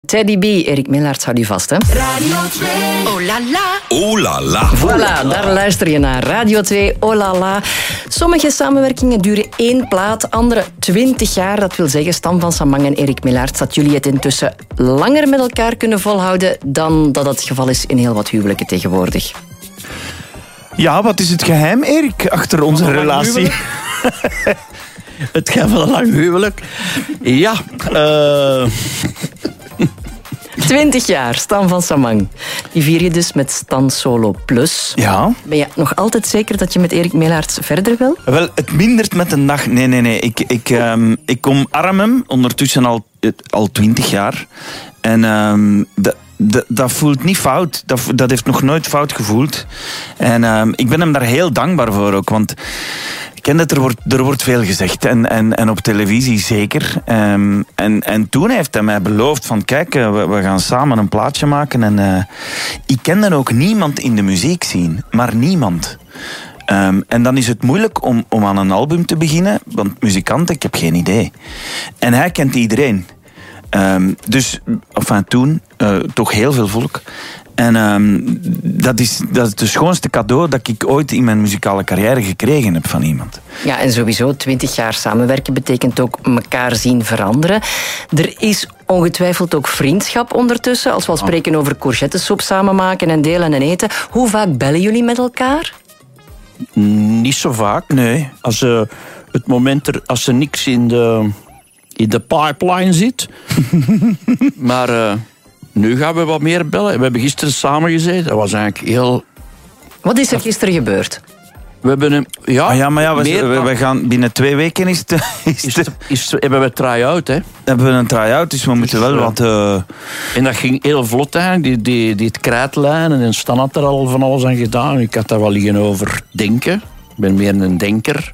Teddy B, Erik Melaerts, houdt u vast, hè? Radio 2. Oh la la. Oh la la. Voilà, daar luister je naar. Radio 2, oh la la. Sommige samenwerkingen duren 1 plaat, andere 20 jaar. Dat wil zeggen, Stan van Samang en Erik Melaerts, dat jullie het intussen langer met elkaar kunnen volhouden dan dat het geval is in heel wat huwelijken tegenwoordig. Ja, wat is het geheim, Erik, achter onze relatie? Het geheim van een lang huwelijk? Ja, 20 jaar, Stan van Samang. Die vier je dus met Stan Solo Plus. Ja. Ben je nog altijd zeker dat je met Erik Melaerts verder wil? Wel, het mindert met een dag. Nee. Ik omarm hem ondertussen al 20 jaar. En dat voelt niet fout. Dat heeft nog nooit fout gevoeld. En ik ben hem daar heel dankbaar voor ook. Want ik ken dat er wordt veel gezegd. En op televisie zeker. En toen heeft hij mij beloofd van kijk, we gaan samen een plaatje maken. En ik kende ook niemand in de muziek zien. Maar niemand. En dan is het moeilijk om aan een album te beginnen. Want muzikanten, ik heb geen idee. En hij kent iedereen. Dus, toen, toch heel veel volk. En dat is de schoonste cadeau dat ik ooit in mijn muzikale carrière gekregen heb van iemand. Ja, en sowieso 20 jaar samenwerken betekent ook elkaar zien veranderen. Er is ongetwijfeld ook vriendschap ondertussen. Als we al spreken over courgettesoep samen maken en delen en eten. Hoe vaak bellen jullie met elkaar? niet zo vaak. Nee. Als er niks in de pipeline zit. Maar nu gaan we wat meer bellen. We hebben gisteren samen gezeten. Dat was eigenlijk heel... Wat is er gisteren gebeurd? We hebben een... we gaan binnen 2 weken hebben we een try-out, hè. Hebben we een try-out, dus we moeten wel wat... En dat ging heel vlot eigenlijk, die het krijtlijnen. En Stan had er al van alles aan gedaan. Ik had daar wel liggen over denken. Ik ben meer een denker.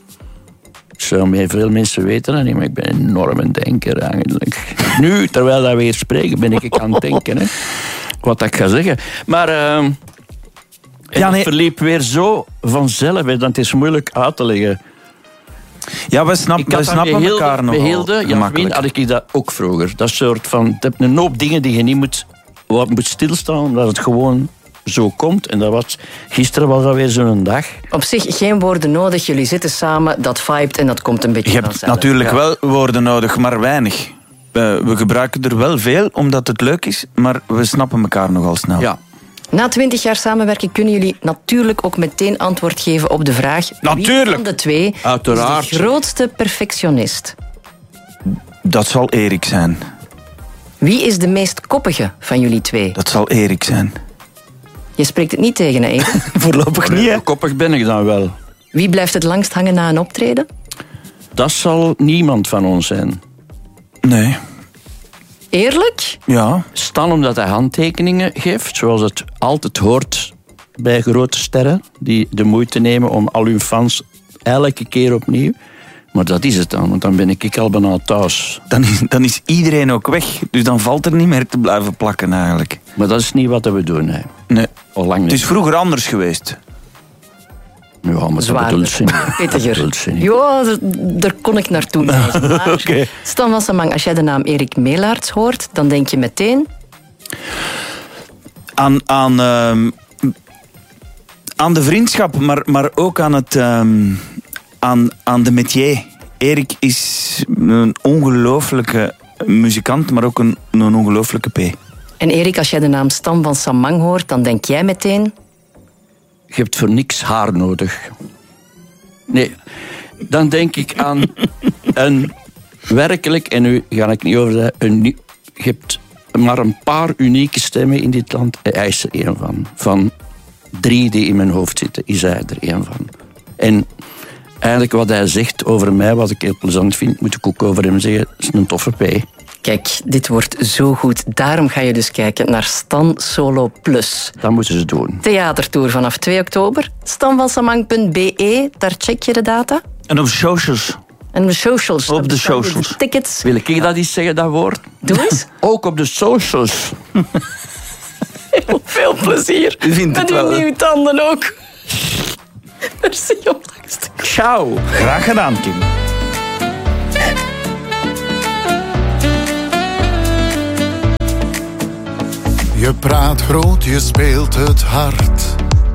Veel mensen weten dat niet, maar ik ben een enorme denker eigenlijk. Nu, terwijl we hier spreken, ben ik aan het denken. Hè. Wat ik ga zeggen. Maar... Het verliep weer zo vanzelf. Het is moeilijk uit te leggen. Ja, we snappen elkaar nog gemakkelijk. Had ik dat ook vroeger. Dat soort van... Je hebt een hoop dingen die je niet moet stilstaan, omdat het gewoon zo komt. En gisteren was dat weer zo'n dag. Op zich geen woorden nodig. Jullie zitten samen, dat vibet en dat komt een beetje vanzelf. Je hebt natuurlijk wel woorden nodig, maar weinig. We gebruiken er wel veel, omdat het leuk is, maar we snappen elkaar nogal snel. Ja. Na 20 jaar samenwerken kunnen jullie natuurlijk ook meteen antwoord geven op de vraag... Natuurlijk. Wie van de twee Uiteraard. is de grootste perfectionist? Dat zal Erik zijn. Wie is de meest koppige van jullie twee? Dat zal Erik zijn. Je spreekt het niet tegen, hè, Erik? Voorlopig niet, hè? Koppig ben ik dan wel. Wie blijft het langst hangen na een optreden? Dat zal niemand van ons zijn. Nee. Eerlijk? Ja. Stan omdat hij handtekeningen geeft, zoals het altijd hoort bij grote sterren, die de moeite nemen om al hun fans elke keer opnieuw. Maar dat is het dan, want dan ben ik al bijna thuis. Dan is iedereen ook weg, dus dan valt er niet meer te blijven plakken eigenlijk. Maar dat is niet wat we doen. Hè. Nee. Al lang niet. Het is vroeger anders geweest. Ja, maar Zwaarder, pittiger. Ja, daar kon ik naartoe. Okay. Stan van Samang, als jij de naam Erik Melaerts hoort, dan denk je meteen... Aan de vriendschap, maar ook aan de métier. Erik is een ongelooflijke muzikant, maar ook een ongelooflijke P. En Erik, als jij de naam Stan van Samang hoort, dan denk jij meteen... Je hebt voor niks haar nodig. Nee, dan denk ik aan een werkelijk, en nu ga ik niet over dat, je hebt maar een paar unieke stemmen in dit land. Hij is er één van. Van 3 die in mijn hoofd zitten, is hij er één van. En eigenlijk wat hij zegt over mij, wat ik heel plezant vind, moet ik ook over hem zeggen, is een toffe P. Kijk, dit wordt zo goed. Daarom ga je dus kijken naar Stan Solo Plus. Dat moeten ze doen. Theatertour vanaf 2 oktober. stanvansamang.be, daar check je de data. En op socials. En de socials. Op de socials. De tickets. Wil ik dat eens zeggen, dat woord? Doe eens. Ook op de socials. Heel veel plezier. U vindt het met wel, uw hè? nieuwe tanden ook. Merci om langs te komen. Ciao. Graag gedaan, Kim. Je praat groot, je speelt het hard.